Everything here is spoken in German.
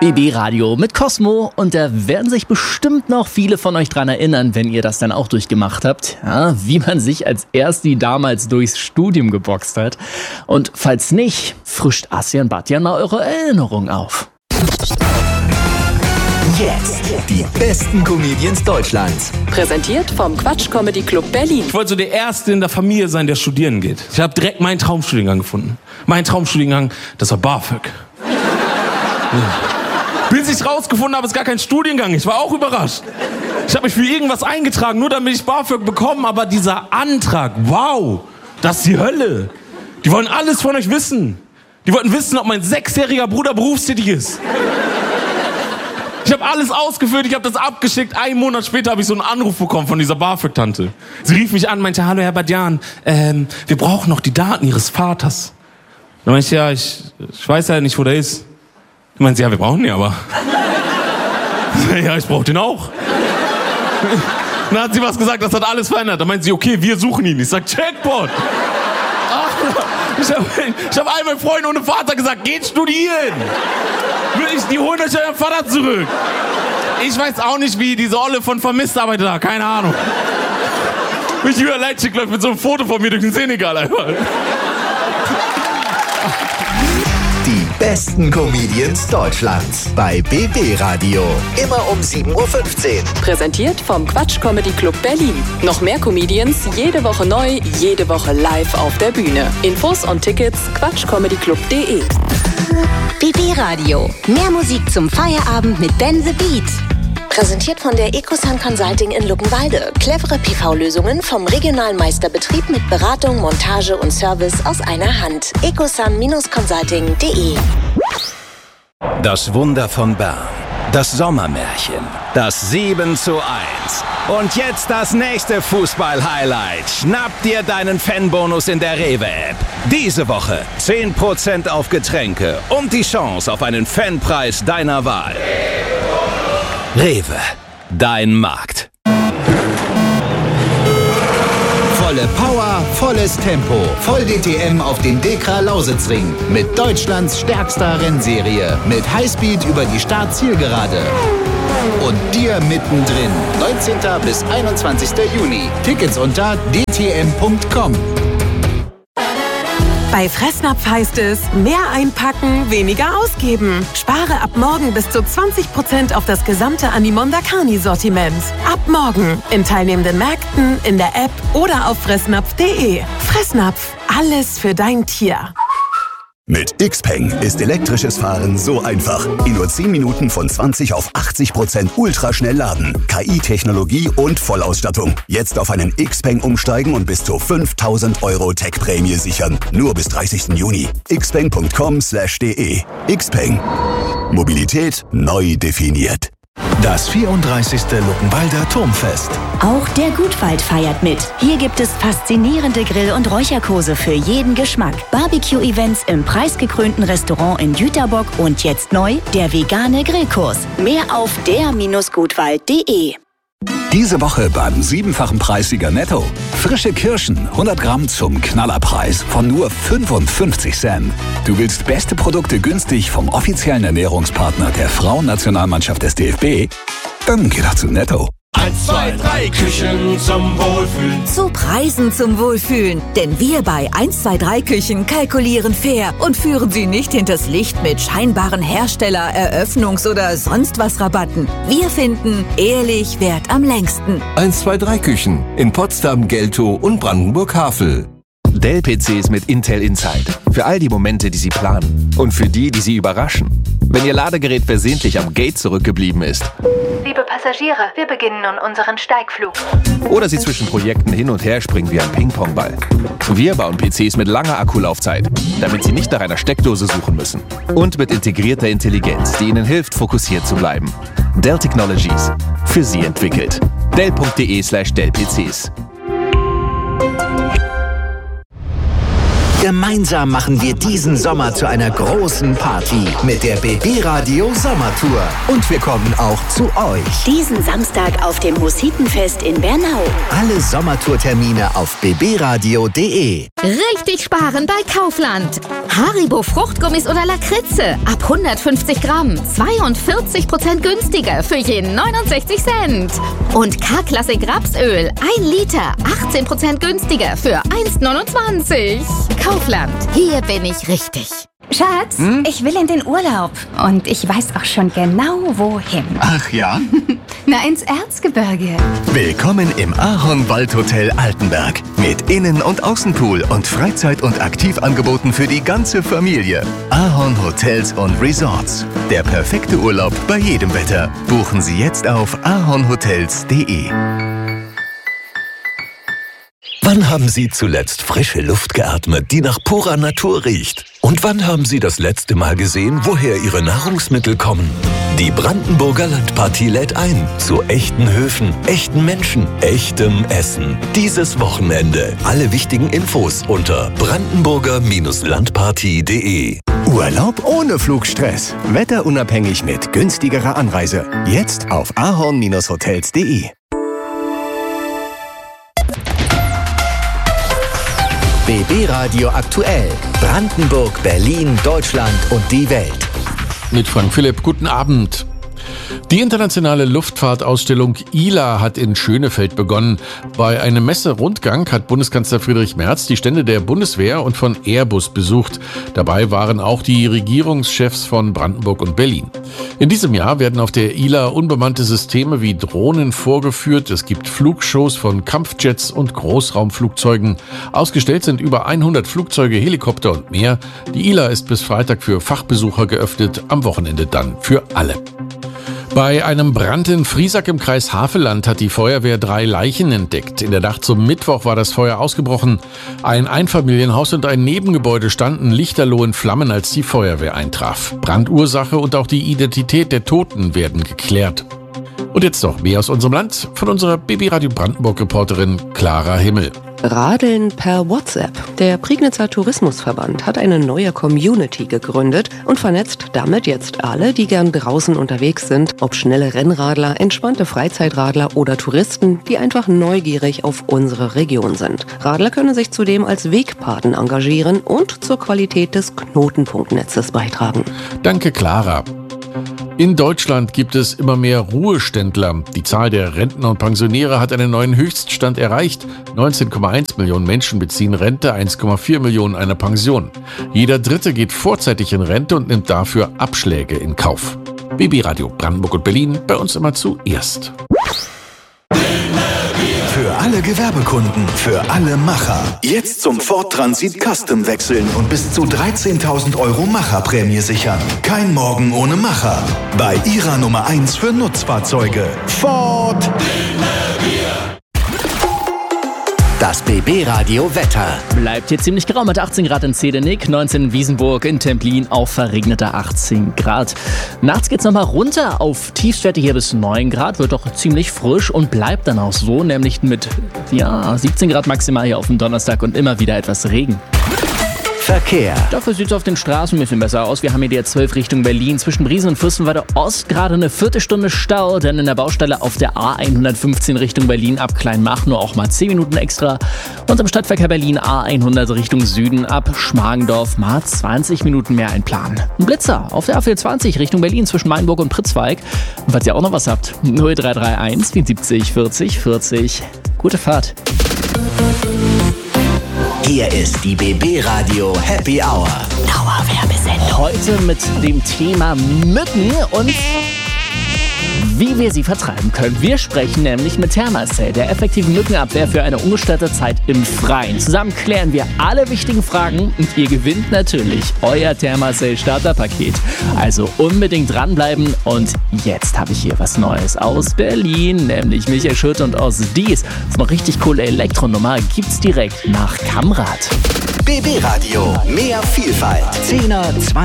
BB Radio mit Cosmo, und da werden sich bestimmt noch viele von euch dran erinnern, wenn ihr das dann auch durchgemacht habt, ja, wie man sich als Ersti damals durchs Studium geboxt hat. Und falls nicht, frischt Asjan Batjan mal eure Erinnerungen auf. Jetzt die besten Comedians Deutschlands. Präsentiert vom Quatsch Comedy Club Berlin. Ich wollte so der Erste in der Familie sein, der studieren geht. Ich habe direkt meinen Traumstudiengang gefunden. Mein Traumstudiengang, das war BAföG. Ja. Bis ich rausgefunden habe, es ist gar kein Studiengang. Ich war auch überrascht. Ich habe mich für irgendwas eingetragen, nur damit ich BAföG bekomme. Aber dieser Antrag, wow, das ist die Hölle. Die wollen alles von euch wissen. Die wollten wissen, ob mein 6-jähriger Bruder berufstätig ist. Ich habe alles ausgefüllt, ich habe das abgeschickt. 1 Monat später habe ich so einen Anruf bekommen von dieser BAföG-Tante. Sie rief mich an, meinte, hallo Herr Batjan, wir brauchen noch die Daten Ihres Vaters. Dann meinte ich, ja, ich weiß ja nicht, wo der ist. Dann meinte sie, ja, wir brauchen den aber. Ja, ich brauche den auch. Dann hat sie was gesagt, das hat alles verändert. Dann meinte sie, okay, wir suchen ihn. Ich sag, Checkpoint. Ich hab all meinen Freunden ohne Vater gesagt, geht studieren. Die holen euch euren Vater zurück. Ich weiß auch nicht, wie diese Olle von Vermisst arbeitet da, keine Ahnung. Mich über Leitschik läuft mit so einem Foto von mir durch den Senegal einfach. Die besten Comedians Deutschlands bei BB Radio. Immer um 7.15 Uhr. Präsentiert vom Quatsch Comedy Club Berlin. Noch mehr Comedians, jede Woche neu, jede Woche live auf der Bühne. Infos und Tickets quatschcomedyclub.de. BB Radio. Mehr Musik zum Feierabend mit Ben the Beat. Präsentiert von der Ecosun Consulting in Luckenwalde. Clevere PV-Lösungen vom regionalen Meisterbetrieb mit Beratung, Montage und Service aus einer Hand. ecosun-consulting.de. Das Wunder von Bern. Das Sommermärchen. Das 7:1. Und jetzt das nächste Fußball-Highlight. Schnapp dir deinen Fanbonus in der Rewe-App. Diese Woche 10% auf Getränke und die Chance auf einen Fanpreis deiner Wahl. Rewe, dein Markt. Volle Power, volles Tempo. Voll DTM auf dem Dekra Lausitzring. Mit Deutschlands stärkster Rennserie. Mit Highspeed über die Start-Zielgerade. Und dir mittendrin. 19. bis 21. Juni. Tickets unter dtm.com. Bei Fressnapf heißt es, mehr einpacken, weniger ausgeben. Spare ab morgen bis zu 20% auf das gesamte Animonda Carni-Sortiment. Ab morgen in teilnehmenden Märkten, in der App oder auf fressnapf.de. Fressnapf, alles für dein Tier. Mit Xpeng ist elektrisches Fahren so einfach. In nur 10 Minuten von 20 auf 80% ultraschnell laden. KI-Technologie und Vollausstattung. Jetzt auf einen Xpeng umsteigen und bis zu 5.000 € Tech-Prämie sichern. Nur bis 30. Juni. xpeng.com/de. Xpeng. Mobilität neu definiert. Das 34. Luckenwalder Turmfest. Auch der Gutwald feiert mit. Hier gibt es faszinierende Grill- und Räucherkurse für jeden Geschmack. Barbecue-Events im preisgekrönten Restaurant in Jüterbock und jetzt neu der vegane Grillkurs. Mehr auf der-gutwald.de. Diese Woche beim 7-fachen Preissieger Netto. Frische Kirschen, 100 Gramm zum Knallerpreis von nur 55 Cent. Du willst beste Produkte günstig vom offiziellen Ernährungspartner der Frauennationalmannschaft des DFB? Dann geh doch zu Netto. 1, 2, 3 Küchen zum Wohlfühlen. Zu Preisen zum Wohlfühlen. Denn wir bei 1, 2, 3 Küchen kalkulieren fair und führen Sie nicht hinters Licht mit scheinbaren Hersteller-, Eröffnungs- oder sonst was Rabatten. Wir finden, ehrlich währt am längsten. 1, 2, 3 Küchen in Potsdam, Geltow und Brandenburg-Havel. Dell-PCs mit Intel Inside. Für all die Momente, die Sie planen. Und für die, die Sie überraschen. Wenn Ihr Ladegerät versehentlich am Gate zurückgeblieben ist. Liebe Passagiere, wir beginnen nun unseren Steigflug. Oder Sie zwischen Projekten hin und her springen wie ein Ping-Pong-Ball. Wir bauen PCs mit langer Akkulaufzeit, damit Sie nicht nach einer Steckdose suchen müssen. Und mit integrierter Intelligenz, die Ihnen hilft, fokussiert zu bleiben. Dell Technologies. Für Sie entwickelt. Dell.de/Dell-PCs. Gemeinsam machen wir diesen Sommer zu einer großen Party mit der BB Radio Sommertour. Und wir kommen auch zu euch. Diesen Samstag auf dem Hussitenfest in Bernau. Alle Sommertourtermine auf bbradio.de. Richtig sparen bei Kaufland. Haribo Fruchtgummis oder Lakritze ab 150 Gramm. 42% günstiger für jeden 69 Cent. Und K-Klassik Rapsöl 1 Liter 18% günstiger für 1,29. Kaufland, hier bin ich richtig. Schatz, ich will in den Urlaub. Und ich weiß auch schon genau, wohin. Ach ja? Na, ins Erzgebirge. Willkommen im Ahorn Waldhotel Altenberg. Mit Innen- und Außenpool und Freizeit- und Aktivangeboten für die ganze Familie. Ahorn Hotels und Resorts. Der perfekte Urlaub bei jedem Wetter. Buchen Sie jetzt auf ahornhotels.de. Wann haben Sie zuletzt frische Luft geatmet, die nach purer Natur riecht? Und wann haben Sie das letzte Mal gesehen, woher Ihre Nahrungsmittel kommen? Die Brandenburger Landpartie lädt ein zu echten Höfen, echten Menschen, echtem Essen. Dieses Wochenende. Alle wichtigen Infos unter brandenburger-landpartie.de. Urlaub ohne Flugstress. Wetterunabhängig mit günstigerer Anreise. Jetzt auf ahorn-hotels.de. BB Radio aktuell. Brandenburg, Berlin, Deutschland und die Welt. Mit Frank Philipp, guten Abend. Die internationale Luftfahrtausstellung ILA hat in Schönefeld begonnen. Bei einem Messerundgang hat Bundeskanzler Friedrich Merz die Stände der Bundeswehr und von Airbus besucht. Dabei waren auch die Regierungschefs von Brandenburg und Berlin. In diesem Jahr werden auf der ILA unbemannte Systeme wie Drohnen vorgeführt. Es gibt Flugshows von Kampfjets und Großraumflugzeugen. Ausgestellt sind über 100 Flugzeuge, Helikopter und mehr. Die ILA ist bis Freitag für Fachbesucher geöffnet, am Wochenende dann für alle. Bei einem Brand in Friesack im Kreis Havelland hat die Feuerwehr 3 Leichen entdeckt. In der Nacht zum Mittwoch war das Feuer ausgebrochen. Ein Einfamilienhaus und ein Nebengebäude standen lichterloh in Flammen, als die Feuerwehr eintraf. Brandursache und auch die Identität der Toten werden geklärt. Und jetzt noch mehr aus unserem Land von unserer BB Radio Brandenburg-Reporterin Clara Himmel. Radeln per WhatsApp. Der Prignitzer Tourismusverband hat eine neue Community gegründet und vernetzt damit jetzt alle, die gern draußen unterwegs sind, ob schnelle Rennradler, entspannte Freizeitradler oder Touristen, die einfach neugierig auf unsere Region sind. Radler können sich zudem als Wegpaten engagieren und zur Qualität des Knotenpunktnetzes beitragen. Danke, Clara. In Deutschland gibt es immer mehr Ruheständler. Die Zahl der Rentner und Pensionäre hat einen neuen Höchststand erreicht. 19,1 Millionen Menschen beziehen Rente, 1,4 Millionen eine Pension. Jeder Dritte geht vorzeitig in Rente und nimmt dafür Abschläge in Kauf. BB Radio Brandenburg und Berlin, bei uns immer zuerst. Für alle Gewerbekunden, für alle Macher. Jetzt zum Ford Transit Custom wechseln und bis zu 13.000 € Macherprämie sichern. Kein Morgen ohne Macher. Bei Ihrer Nummer 1 für Nutzfahrzeuge. Ford. Das BB-Radio Wetter. Bleibt hier ziemlich grau mit 18 Grad in Zedenick, 19 in Wiesenburg, in Templin auf verregneter 18 Grad. Nachts geht's nochmal runter auf Tiefstwerte hier bis 9 Grad, wird doch ziemlich frisch und bleibt dann auch so, nämlich mit 17 Grad maximal hier auf dem Donnerstag und immer wieder etwas Regen. Verkehr. Dafür sieht es auf den Straßen ein bisschen besser aus. Wir haben hier die A12 Richtung Berlin. Zwischen Briesen und Fürstenwalde Ost gerade eine Viertelstunde Stau. Denn in der Baustelle auf der A115 Richtung Berlin ab Kleinmachnow auch mal 10 Minuten extra. Und im Stadtverkehr Berlin A100 Richtung Süden ab Schmargendorf mal 20 Minuten mehr einplanen. Ein Blitzer auf der A420 Richtung Berlin zwischen Mainburg und Pritzwalk. Und falls ihr auch noch was habt, 0331 74 40 40. Gute Fahrt. Hier ist die BB Radio Happy Hour. Dauerwerbesendung. Heute mit dem Thema Mücken und wie wir sie vertreiben können. Wir sprechen nämlich mit Thermacell, der effektiven Mückenabwehr für eine ungestörte Zeit im Freien. Zusammen klären wir alle wichtigen Fragen und ihr gewinnt natürlich euer Thermacell Starterpaket. Also unbedingt dranbleiben und jetzt habe ich hier was Neues aus Berlin, nämlich Michael Schütt und aus Dies. Das ist eine richtig coole Elektronummer, gibt's direkt nach Kamrad. BB Radio, mehr Vielfalt. 10er, 20